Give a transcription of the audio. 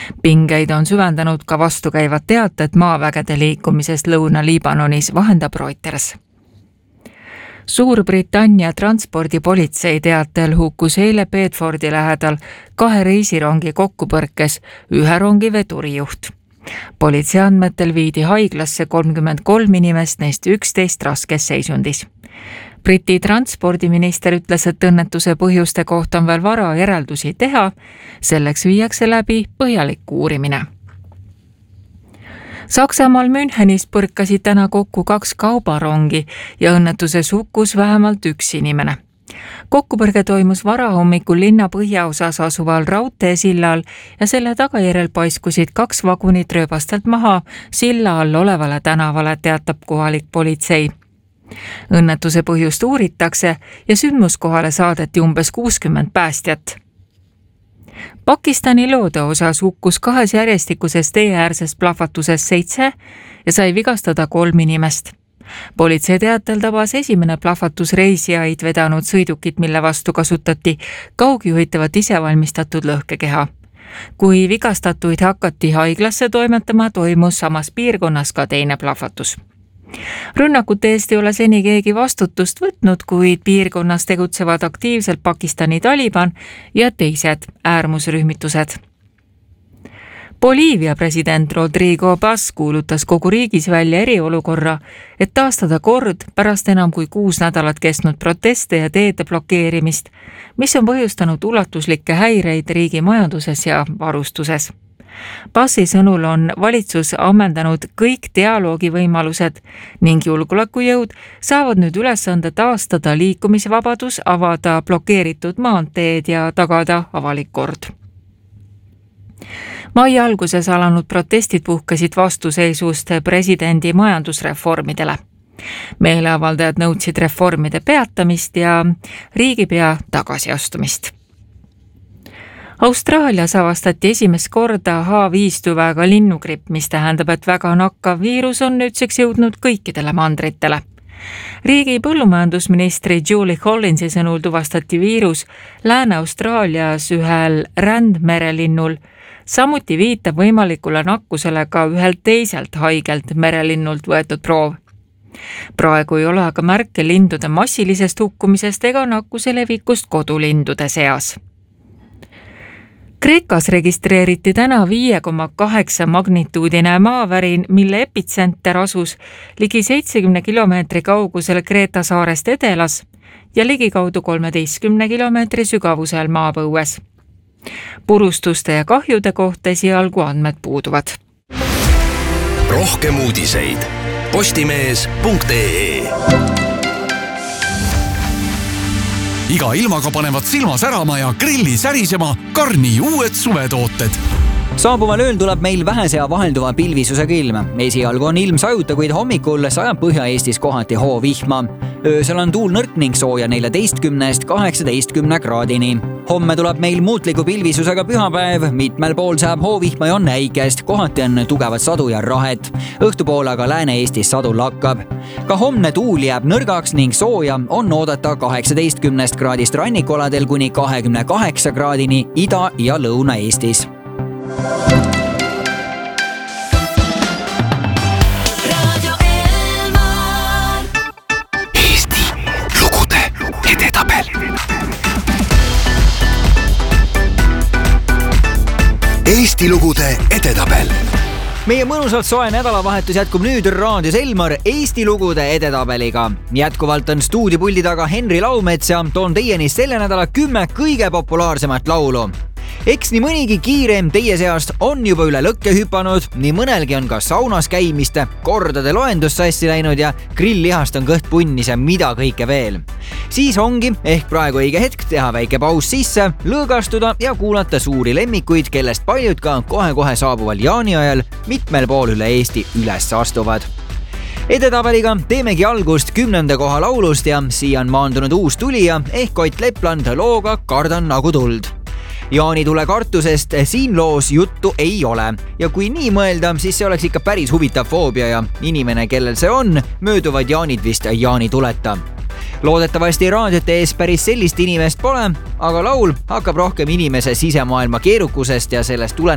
Pingeid on süvendanud ka vastukäivad teated maavägede liikumisest Lõuna-Liibanonis, vahendab Reuters. Suurbritannia transpordipolitsei teatel hukkus eile Bedfordi lähedal 2 reisirongi kokkupõrkes, 1 rongi vedurijuht. Politsei andmetel viidi haiglasse 33 inimest, neist 11 raskes seisundis. Briti transpordiminister ütles, et õnnetuse põhjuste kohta on veel vara järeldusi teha, selleks viiakse läbi põhjalik uurimine. Saksamaal Münchenis põrkasid täna kokku 2 kaubarongi ja õnnetuses hukkus vähemalt 1 inimene. Kokkupõrge toimus varahommikul linna põhjaosas asuval raudteesillal ja selle tagajärjel paiskusid 2 vagunit rööbastelt maha silla all olevale tänavale, teatab kohalik politsei. Õnnetuse põhjust uuritakse ja sündmuskohale saadeti umbes 60 päästjat. Pakistani loode osas hukkus 2 järjestikuses teeäärses plahvatuses 7 ja sai vigastada 3 inimest. Politsei teatel tabas esimene plahvatus reisijaid vedanud sõidukit, mille vastu kasutati kaugjuhitavat isevalmistatud lõhkekeha. Kui vigastatuid hakati haiglasse toimetama, toimus samas piirkonnas ka teine plahvatus. Rünnakute eest ei ole seni keegi vastutust võtnud, kuid piirkonnas tegutsevad aktiivselt Pakistani Taliban ja teised äärmusrühmitused. Boliivia president Rodrigo Paz kuulutas kogu riigis välja eriolukorra, et taastada kord pärast enam kui 6 nädalat kestnud proteste ja teede blokeerimist, mis on põhjustanud ulatuslikke häireid riigi majanduses ja varustuses. Pazi sõnul on valitsus ammendanud kõik dialoogivõimalused ning julgeolekujõud saavad nüüd ülesande taastada liikumisvabadus, avada blokeeritud maanteed ja tagada avalik kord. Mai alguses alanud protestid puhkesid vastuseisust presidendi majandusreformidele. Meeleavaldajad nõudsid reformide peatamist ja riigipea tagasiastumist. Austraalias avastati esimest korda H5-tüvega linnugripp, mis tähendab, et väga nakkav viirus on nüüdseks jõudnud kõikidele mandritele. Riigi põllumajandusministri Julie Collinsi sõnul tuvastati viirus Lääne-Austraalias ühel rändmerelinnul. Samuti viitab võimalikule nakkusele ka ühelt teiselt haigelt merelinnult võetud proov. Praegu ei ole aga märke lindude massilisest hukkumisest ega nakkuse levikust kodulindude seas. Kreekas registreeriti täna 5,8 magnituudine maavärin, mille epitsenter asus ligi 70 kilomeetri kaugusel Kreeta saarest edelas ja ligikaudu 13 kilomeetri sügavusel maapõues. Purustuste ja kahjude kohta esialgu andmed puuduvad. Rohkem uudiseid postimees.ee. Iga ilmaga panevad silma särama ja grilli särisema Karni uued suvetooted. Saabuval ööl tuleb meil vähesea vahelduva pilvisusega ilm. Esialgu on ilm sajuta, kuid hommikul sajab Põhja-Eestis kohati hoovihma. Öösel on tuul nõrk ning sooja 14–18 kraadini. Homme tuleb meil muutliku pilvisusega pühapäev, mitmel pool saab hoovihma ja on näikest, kohati on tugevat sadu ja rahet. Õhtupool aga Lääne-Eestis sadu lakkab. Ka homne tuul jääb nõrgaks ning sooja on oodata 18 kraadist rannikualadel kuni 28 kraadini Ida- ja Lõuna-Eestis. Eesti lugude edetabel. Eesti lugude edetabel. Meie mõnusalt soe nädalavahetus jätkub nüüd raadios Elmar Eesti lugude edetabeliga. Jätkuvalt on stuudipuldi taga Henri Laumets ja toon teieni selle nädala 10 kõige populaarsemat laulu. Eks nii mõnigi kiirem teie seast on juba üle lõkke hüpanud, nii mõnelgi on ka saunas käimiste, kordade loendus sassi läinud ja grilllihast on kõht punnis ja mida kõike veel. Siis ongi ehk praegu õige hetk teha väike paus sisse, lõõgastuda ja kuulata suuri lemmikuid, kellest paljud ka kohe-kohe saabuval jaaniajal mitmel pool üle Eesti üles astuvad. Edetabeliga teemegi algust 10. koha laulust ja siia on maandunud uus tulija ehk Ott Lepland looga Kardan nagu tuld. Jaanitule kartusest siin loos juttu ei ole ja kui nii mõelda, siis see oleks ikka päris huvitav foobia ja inimene, kellel see on, mööduvad jaanid vist jaanituleta. Loodetavasti raadiote ees päris sellist inimest pole, aga laul hakkab rohkem inimese sisemaailma keerukusest ja sellest tulenevalt